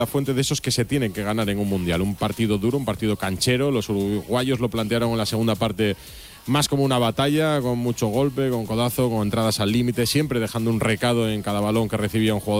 La fuente de esos que se tienen que ganar en un mundial. Un partido duro, un partido canchero. Los uruguayos lo plantearon en la segunda parte más como una batalla, con mucho golpe, con codazo, con entradas al límite, siempre dejando un recado en cada balón que recibía un jugador